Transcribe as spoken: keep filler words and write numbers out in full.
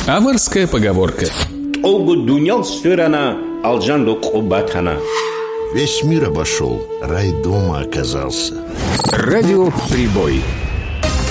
Аварская поговорка. Весь мир обошел, рай дома оказался. Радио «Прибой».